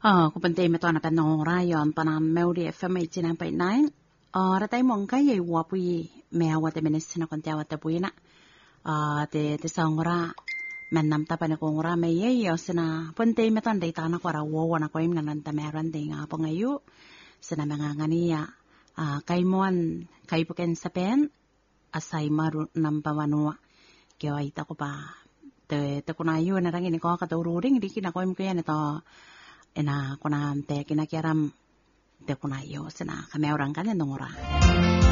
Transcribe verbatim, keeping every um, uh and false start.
Ờ, của bên team tôi là bên nông ra yon bên nam Melody ép em chín năm bảy nine. Ờ, ra tay mong cái gì qua bui mèo qua tay mình xin con tàu tay bui na. Ờ, te te song ra mình nằm ta bên con ra mấy ấy yo xin à bên team tôi đây ta nó qua ra wo na coi mình nằm ta mẹ ran đây ngà bông ayu. Xin à mga ngani ya. À kai mon kai bukan sapen asai maru nam pawanua. Kyo ai ta ko ba. Te te kuna ayu na rangi ni ko ka to ring di kina ko im kaya na to. Ena kuna te kina kiaram te kuna yo sena kami orang kan yang nongora.